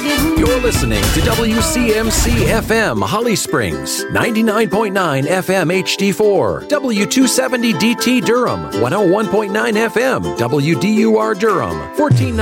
You're listening to WCMC FM Holly Springs, 99.9 FM HD4, W270 DT Durham, 101.9 FM WDUR Durham, 1490